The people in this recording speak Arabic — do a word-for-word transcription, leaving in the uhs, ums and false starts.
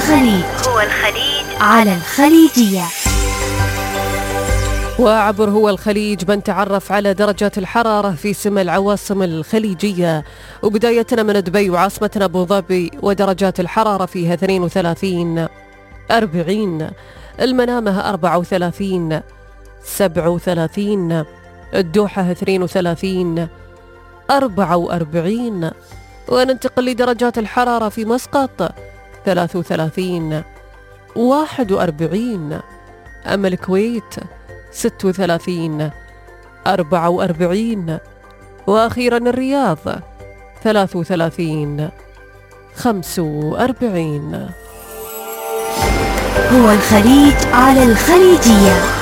الخليج هو الخليج على الخليجية. وعبر هو الخليج بنتعرف على درجات الحرارة في سمى العواصم الخليجية، وبدايتنا من دبي وعاصمتنا أبو ظبي، ودرجات الحرارة فيها اثنين وثلاثين أربعين، المنامة أربعة وثلاثين سبعة وثلاثين، الدوحة اثنين وثلاثين أربعة وأربعين، وننتقل لدرجات الحرارة في مسقط ثلاثة وثلاثين واحد وأربعين، أما الكويت ستة وثلاثين أربعة وأربعين، وأخيرا الرياض ثلاثة وثلاثين خمسة وأربعين. هو الخليج على الخليجية.